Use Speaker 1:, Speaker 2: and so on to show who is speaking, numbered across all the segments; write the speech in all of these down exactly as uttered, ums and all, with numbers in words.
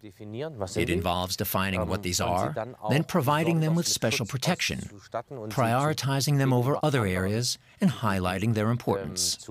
Speaker 1: It involves defining what these are, then providing them with special protection, prioritizing them over other areas, and highlighting their importance.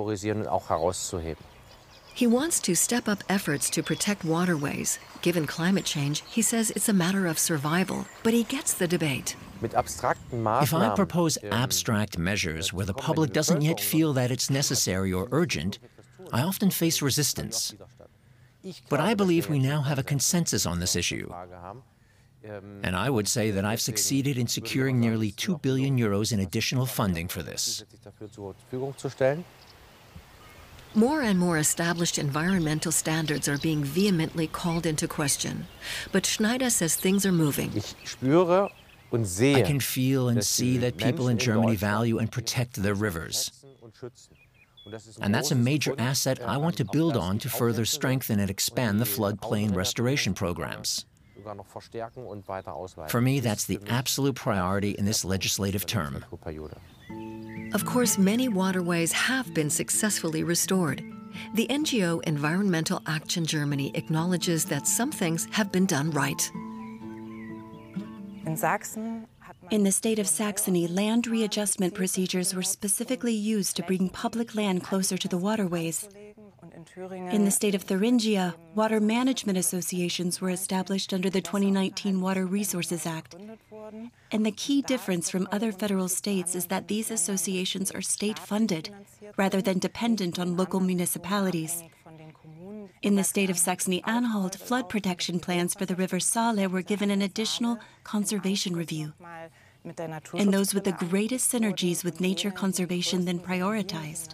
Speaker 2: He wants to step up efforts to protect waterways. Given climate change, he says it's a matter of survival, but he gets the debate.
Speaker 1: If I propose abstract measures where the public doesn't yet feel that it's necessary or urgent, I often face resistance. But I believe we now have a consensus on this issue. And I would say that I've succeeded in securing nearly two billion euros in additional funding for this.
Speaker 2: More and more established environmental standards are being vehemently called into question. But Schneider says things are moving.
Speaker 1: I can feel and see that people in Germany value and protect their rivers. And that's a major asset I want to build on to further strengthen and expand the floodplain restoration programs. For me, that's the absolute priority in this legislative term.
Speaker 2: Of course, many waterways have been successfully restored. The N G O Environmental Action Germany acknowledges that some things have been done right.
Speaker 3: In the state of Saxony, land readjustment procedures were specifically used to bring public land closer to the waterways. In the state of Thuringia, water management associations were established under the twenty nineteen Water Resources Act. And the key difference from other federal states is that these associations are state-funded, rather than dependent on local municipalities. In the state of Saxony-Anhalt, flood protection plans for the river Saale were given an additional conservation review. And those with the greatest synergies with nature conservation then prioritized.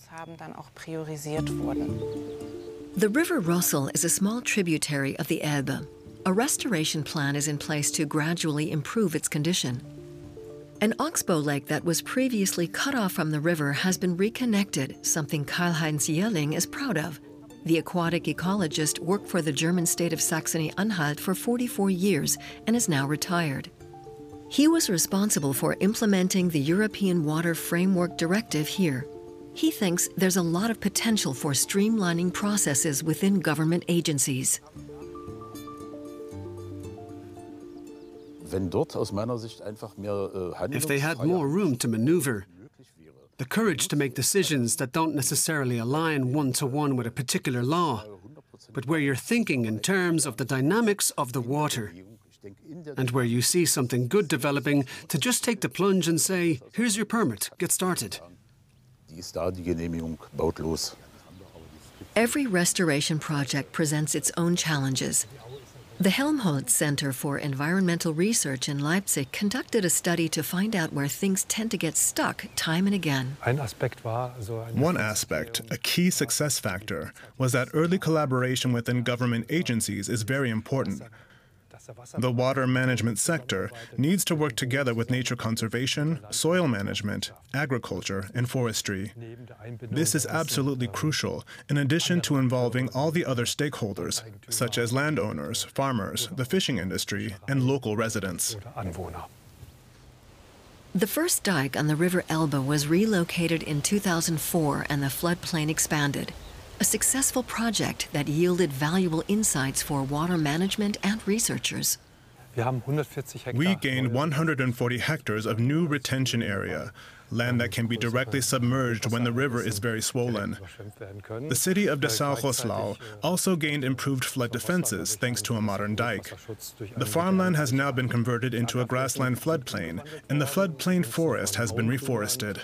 Speaker 2: The River Rossel is a small tributary of the Elbe. A restoration plan is in place to gradually improve its condition. An oxbow lake that was previously cut off from the river has been reconnected, something Karl-Heinz Jährling is proud of. The aquatic ecologist worked for the German state of Saxony-Anhalt for forty-four years and is now retired. He was responsible for implementing the European Water Framework Directive here. He thinks there's a lot of potential for streamlining processes within government agencies.
Speaker 4: If they had more room to maneuver, the courage to make decisions that don't necessarily align one-to-one with a particular law, but where you're thinking in terms of the dynamics of the water, and where you see something good developing, to just take the plunge and say, here's your permit, get started.
Speaker 2: Every restoration project presents its own challenges. The Helmholtz Center for Environmental Research in Leipzig conducted a study to find out where things tend to get stuck time and again.
Speaker 5: One aspect, a key success factor, was that early collaboration within government agencies is very important. The water management sector needs to work together with nature conservation, soil management, agriculture, and forestry. This is absolutely crucial, in addition to involving all the other stakeholders, such as landowners, farmers, the fishing industry, and local residents.
Speaker 2: The first dike on the River Elbe was relocated in two thousand four and the floodplain expanded. A successful project that yielded valuable insights for water management and researchers.
Speaker 5: We gained one hundred forty hectares of new retention area, land that can be directly submerged when the river is very swollen. The city of Dessau-Roßlau also gained improved flood defenses thanks to a modern dike. The farmland has now been converted into a grassland floodplain, and the floodplain forest has been reforested.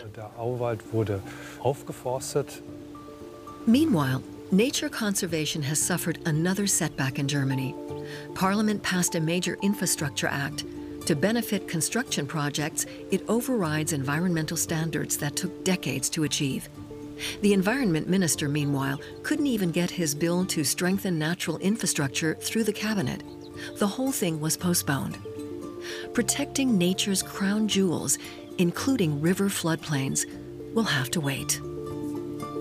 Speaker 2: Meanwhile, nature conservation has suffered another setback in Germany. Parliament passed a major infrastructure act. To benefit construction projects, it overrides environmental standards that took decades to achieve. The environment minister, meanwhile, couldn't even get his bill to strengthen natural infrastructure through the cabinet. The whole thing was postponed. Protecting nature's crown jewels, including river floodplains, will have to wait.